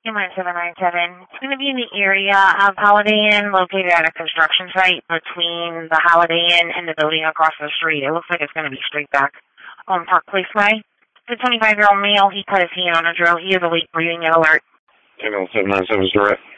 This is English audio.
Inland 797. It's going to be in the area of Holiday Inn, located at a construction site between the Holiday Inn and the building across the street. It looks like it's going to be straight back on Park Placeway. The 25-year-old male, he cut his hand on a drill. He is awake breathing and alert. Inland 797 is direct.